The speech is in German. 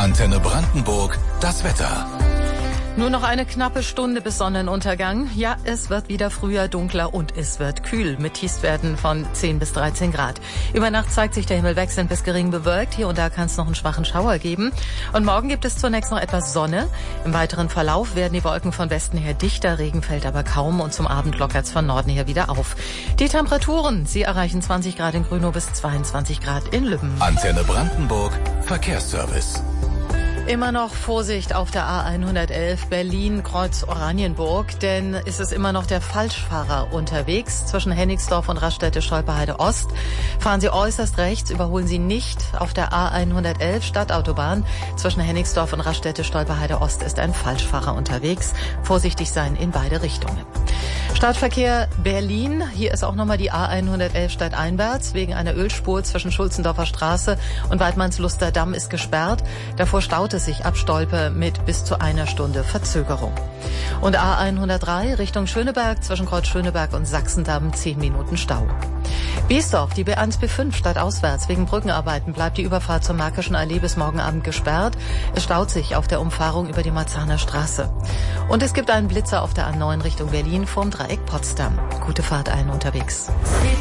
Antenne Brandenburg, das Wetter. Nur noch eine knappe Stunde bis Sonnenuntergang. Ja, es wird wieder früher, dunkler und es wird kühl mit Tiefstwerten von 10 bis 13 Grad. Über Nacht zeigt sich der Himmel wechselnd bis gering bewölkt. Hier und da kann es noch einen schwachen Schauer geben. Und morgen gibt es zunächst noch etwas Sonne. Im weiteren Verlauf werden die Wolken von Westen her dichter, Regen fällt aber kaum und zum Abend lockert es von Norden her wieder auf. Die Temperaturen, sie erreichen 20 Grad in Grünow bis 22 Grad in Lübben. Antenne Brandenburg, Verkehrsservice. Immer noch Vorsicht auf der A111 Berlin-Kreuz Oranienburg, denn es ist immer noch der Falschfahrer unterwegs. Zwischen Hennigsdorf und Raststätte-Stolperheide-Ost fahren Sie äußerst rechts, überholen Sie nicht auf der A111 Stadtautobahn. Zwischen Hennigsdorf und Raststätte-Stolperheide-Ost ist ein Falschfahrer unterwegs. Vorsichtig sein in beide Richtungen. Stadtverkehr Berlin. Hier ist auch nochmal die A111 stadteinwärts. Wegen einer Ölspur zwischen Schulzendorfer Straße und Weidmannsluster Damm ist gesperrt. Davor staut es sich ab Stolpe mit bis zu einer Stunde Verzögerung. Und A103 Richtung Schöneberg zwischen Kreuz Schöneberg und Sachsendamm 10 Minuten Stau. Biesdorf, die B1 B5 stadtauswärts. Wegen Brückenarbeiten bleibt die Überfahrt zur Märkischen Allee bis morgen Abend gesperrt. Es staut sich auf der Umfahrung über die Marzahner Straße. Und es gibt einen Blitzer auf der A9 Richtung Berlin vorm Dreieck Potsdam. Gute Fahrt allen unterwegs.